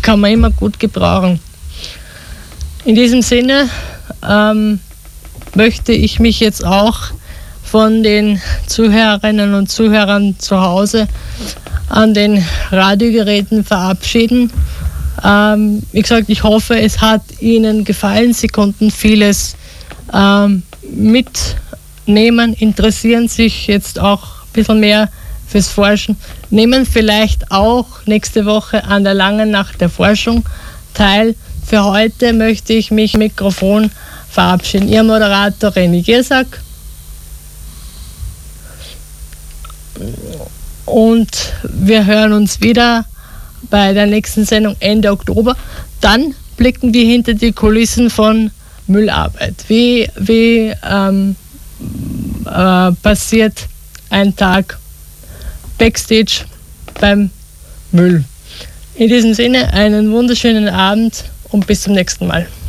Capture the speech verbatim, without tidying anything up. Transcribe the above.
kann man immer gut gebrauchen. In diesem Sinne ähm, möchte ich mich jetzt auch von den Zuhörerinnen und Zuhörern zu Hause an den Radiogeräten verabschieden. Ähm, wie gesagt, ich hoffe, es hat Ihnen gefallen. Sie konnten vieles ähm, mitnehmen, interessieren sich jetzt auch ein bisschen mehr fürs Forschen, nehmen vielleicht auch nächste Woche an der Langen Nacht der Forschung teil. Für heute möchte ich mich im Mikrofon verabschieden. Ihr Moderator René Giersack. Und wir hören uns wieder bei der nächsten Sendung Ende Oktober. Dann blicken wir hinter die Kulissen von Müllarbeit. Wie, wie ähm, äh, passiert ein Tag Backstage beim Müll? In diesem Sinne einen wunderschönen Abend und bis zum nächsten Mal.